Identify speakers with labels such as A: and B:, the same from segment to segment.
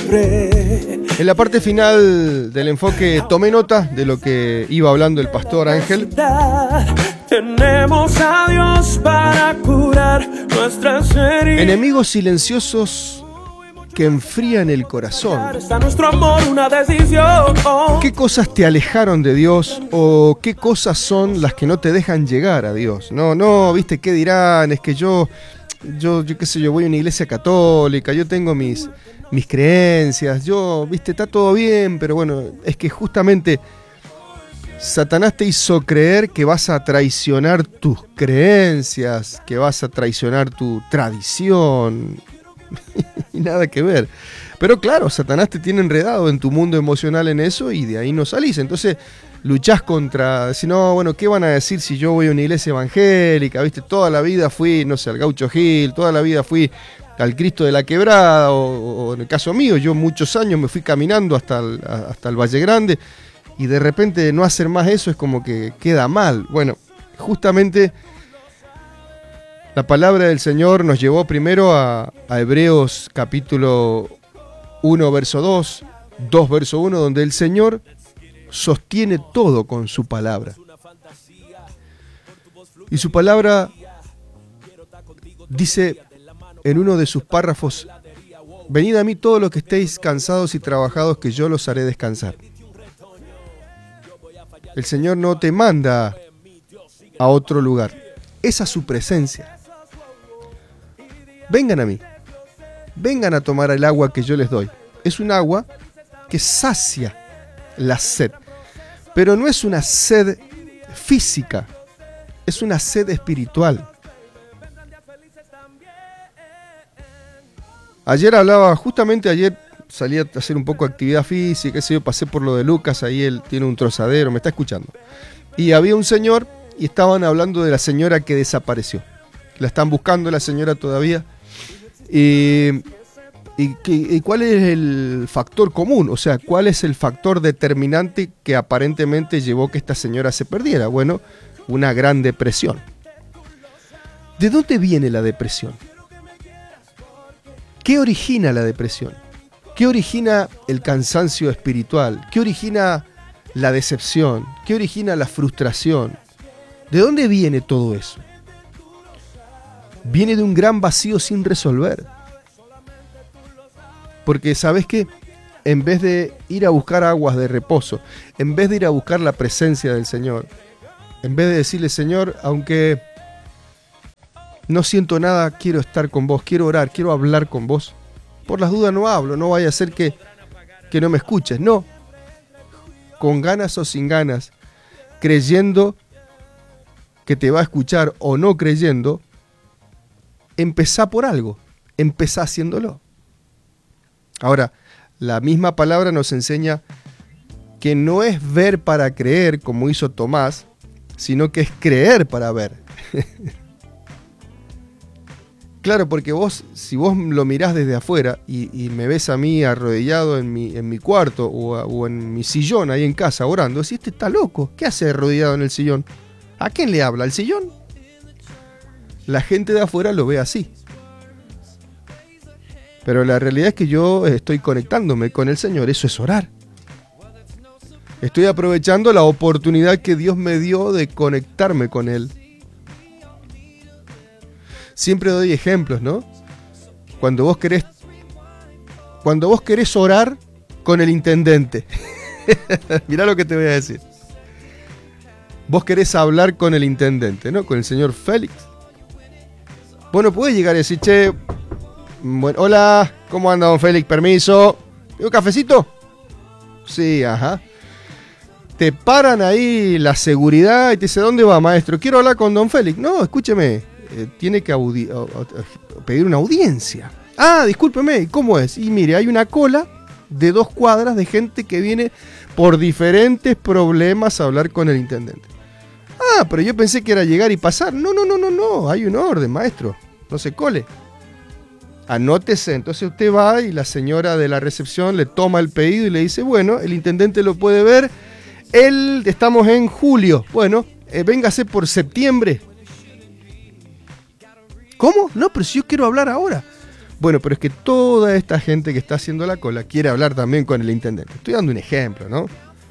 A: siempre.
B: En la parte final del enfoque tomé nota de lo que iba hablando el pastor Ángel.
A: Tenemos a Dios para curar nuestras heridas.
B: Enemigos silenciosos que enfrían el corazón.
A: Está nuestro amor una decisión.
B: ¿Qué cosas te alejaron de Dios o qué cosas son las que no te dejan llegar a Dios? No, ¿viste qué dirán? Es que yo qué sé yo, voy a una iglesia católica, yo tengo mis creencias, viste, está todo bien, pero bueno, es que justamente Satanás te hizo creer que vas a traicionar tus creencias, que vas a traicionar tu tradición. Y nada que ver. Pero claro, Satanás te tiene enredado en tu mundo emocional en eso y de ahí no salís. Entonces luchás contra, si no, bueno, ¿qué van a decir si yo voy a una iglesia evangélica? ¿Viste? Toda la vida fui, no sé, al Gaucho Gil, toda la vida fui al Cristo de la Quebrada, o en el caso mío, yo muchos años me fui caminando hasta el Valle Grande y de repente no hacer más eso es como que queda mal. Bueno, justamente la palabra del Señor nos llevó primero a Hebreos capítulo 1, verso 2, 2, verso 1, donde el Señor sostiene todo con su palabra. Y su palabra dice en uno de sus párrafos: venid a mí todos los que estéis cansados y trabajados, que yo los haré descansar. El Señor no te manda a otro lugar, es a su presencia. Vengan a mí, vengan a tomar el agua que yo les doy. Es un agua que sacia la sed, pero no es una sed física, es una sed espiritual. Justamente ayer salí a hacer un poco de actividad física, qué sé yo, pasé por lo de Lucas, ahí él tiene un trozadero, me está escuchando. Y había un señor y estaban hablando de la señora que desapareció. La están buscando la señora todavía. ¿Y cuál es el factor común? O sea, ¿cuál es el factor determinante que aparentemente llevó que esta señora se perdiera? Bueno, una gran depresión. ¿De dónde viene la depresión? ¿Qué origina la depresión? ¿Qué origina el cansancio espiritual? ¿Qué origina la decepción? ¿Qué origina la frustración? ¿De dónde viene todo eso? Viene de un gran vacío sin resolver. Porque ¿sabes qué? En vez de ir a buscar aguas de reposo, en vez de ir a buscar la presencia del Señor, en vez de decirle: Señor, aunque no siento nada, quiero estar con vos, quiero orar, quiero hablar con vos. Por las dudas no hablo, no vaya a ser que no me escuches. No, con ganas o sin ganas, creyendo que te va a escuchar o no creyendo, empezá por algo, empezá haciéndolo. Ahora, la misma palabra nos enseña que no es ver para creer, como hizo Tomás, sino que es creer para ver. Claro, porque si vos lo mirás desde afuera y me ves a mí arrodillado en mi cuarto o en mi sillón ahí en casa orando, si este está loco, ¿qué hace arrodillado en el sillón? ¿A quién le habla? ¿Al sillón? La gente de afuera lo ve así. Pero la realidad es que yo estoy conectándome con el Señor, eso es orar. Estoy aprovechando la oportunidad que Dios me dio de conectarme con Él. Siempre doy ejemplos, ¿no? Cuando vos querés orar con el intendente. Mirá lo que te voy a decir. Vos querés hablar con el intendente, ¿no? Con el señor Félix. Bueno, podés llegar y decir: che, bueno, hola, ¿cómo anda, don Félix? Permiso. ¿Un cafecito? Sí, ajá. Te paran ahí la seguridad y te dice: ¿dónde va, maestro? Quiero hablar con don Félix. No, escúcheme, tiene que pedir una audiencia. Ah, discúlpeme, ¿cómo es? Y mire, hay una cola de 2 cuadras de gente que viene por diferentes problemas a hablar con el intendente. Ah, pero yo pensé que era llegar y pasar. No, hay un orden, maestro. No se cole. Anótese. Entonces usted va y la señora de la recepción le toma el pedido y le dice: bueno, el intendente lo puede ver. Estamos en julio. Bueno, véngase por septiembre. ¿Cómo? No, pero si yo quiero hablar ahora. Bueno, pero es que toda esta gente que está haciendo la cola quiere hablar también con el intendente. Estoy dando un ejemplo, ¿no?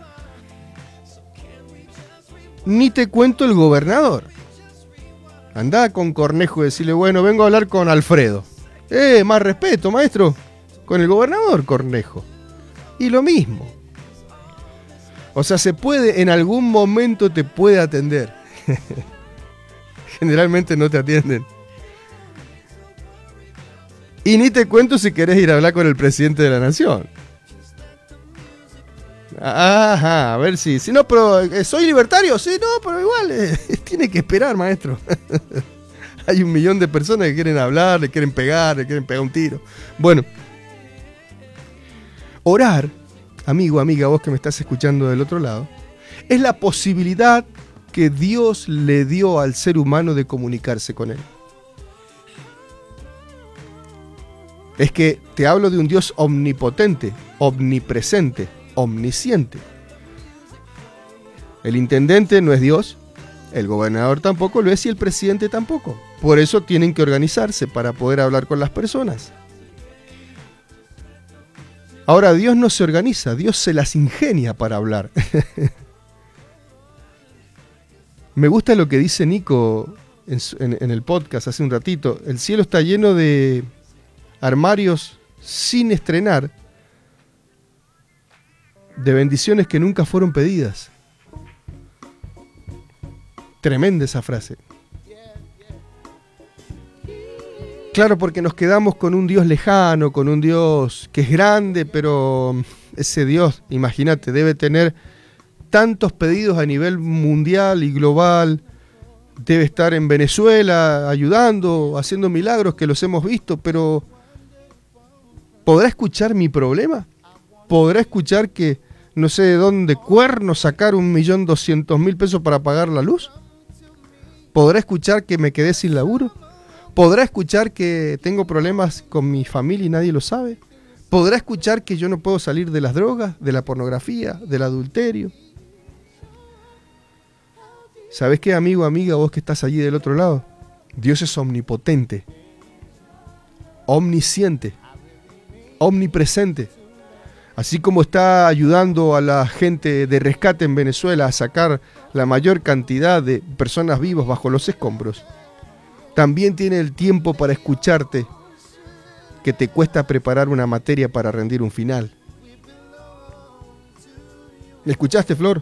B: Ni te cuento el gobernador. Andá con Cornejo y decirle, bueno, vengo a hablar con Alfredo. Más respeto, maestro. Con el gobernador Cornejo. Y lo mismo. O sea, se puede, en algún momento te puede atender. Generalmente no te atienden. Y ni te cuento si querés ir a hablar con el presidente de la nación. Ajá, a ver si no, pero ¿soy libertario? Sí, no, pero igual tiene que esperar, maestro. Hay 1 millón de personas que quieren hablar, le quieren pegar un tiro. Bueno, orar, amigo, amiga, vos que me estás escuchando del otro lado, es la posibilidad que Dios le dio al ser humano de comunicarse con él. Es que te hablo de un Dios omnipotente, omnipresente, omnisciente. El intendente no es Dios, el gobernador tampoco lo es y el presidente tampoco. Por eso tienen que organizarse para poder hablar con las personas. Ahora, Dios no se organiza, Dios se las ingenia para hablar. Me gusta lo que dice Nico en el podcast hace un ratito. El cielo está lleno de armarios sin estrenar, de bendiciones que nunca fueron pedidas. Tremenda esa frase. Claro, porque nos quedamos con un Dios lejano, con un Dios que es grande, pero ese Dios, imagínate, debe tener tantos pedidos a nivel mundial y global. Debe estar en Venezuela ayudando, haciendo milagros que los hemos visto, pero ¿podrá escuchar mi problema? ¿Podrá escuchar que no sé de dónde cuerno sacar 1.200.000 pesos para pagar la luz? ¿Podrá escuchar que me quedé sin laburo? ¿Podrá escuchar que tengo problemas con mi familia y nadie lo sabe? ¿Podrá escuchar que yo no puedo salir de las drogas, de la pornografía, del adulterio? ¿Sabés qué, amigo, amiga, vos que estás allí del otro lado? Dios es omnipotente, omnisciente, omnipresente. Así como está ayudando a la gente de rescate en Venezuela a sacar la mayor cantidad de personas vivas bajo los escombros, también tiene el tiempo para escucharte que te cuesta preparar una materia para rendir un final. ¿Me escuchaste, Flor?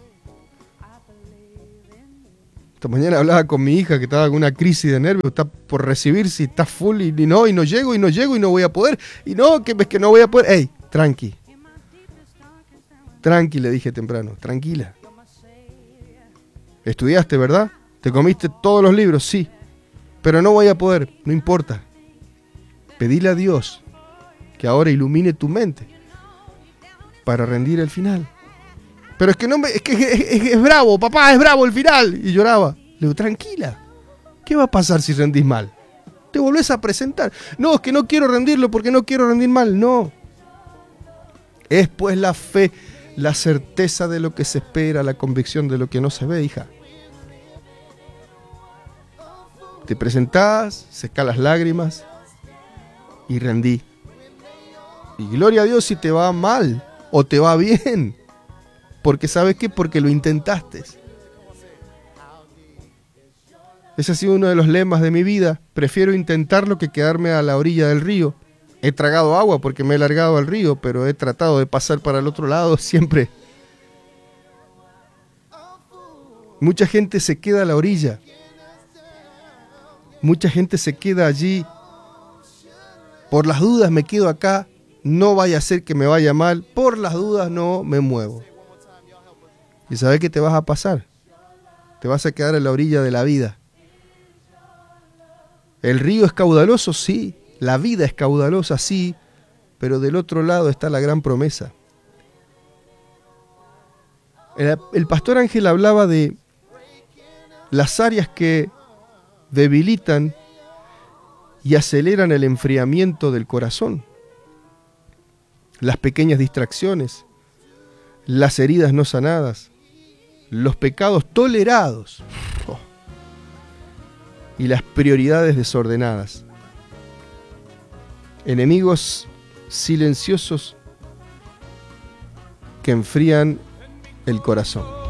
B: Esta mañana hablaba con mi hija que estaba con una crisis de nervios, está por recibirse, está full y no llego y no voy a poder. Y no, que ves que no voy a poder. ¡Ey, tranqui! Tranqui, le dije temprano, tranquila. ¿Estudiaste, verdad? ¿Te comiste todos los libros? Sí. Pero no voy a poder, no importa. Pedile a Dios que ahora ilumine tu mente para rendir el final. Pero es que es bravo, papá, es bravo el final. Y lloraba. Le digo, tranquila. ¿Qué va a pasar si rendís mal? Te volvés a presentar. No, es que no quiero rendirlo porque no quiero rendir mal. No. Es pues la fe, la certeza de lo que se espera, la convicción de lo que no se ve, hija. Te presentás, secás las lágrimas y rendí. Y gloria a Dios si te va mal o te va bien. Porque ¿sabes qué? Porque lo intentaste. Ese ha sido uno de los lemas de mi vida. Prefiero intentarlo que quedarme a la orilla del río. He tragado agua porque me he largado al río, pero he tratado de pasar para el otro lado siempre. Mucha gente se queda a la orilla. Mucha gente se queda allí. Por las dudas me quedo acá. No vaya a ser que me vaya mal. Por las dudas no me muevo. ¿Y sabes qué te vas a pasar? Te vas a quedar a la orilla de la vida. ¿El río es caudaloso? Sí. La vida es caudalosa, sí. Pero del otro lado está la gran promesa. El pastor Ángel hablaba de las áreas que debilitan y aceleran el enfriamiento del corazón. Las pequeñas distracciones, las heridas no sanadas, los pecados tolerados y las prioridades desordenadas. enemigos silenciosos que enfrían el corazón.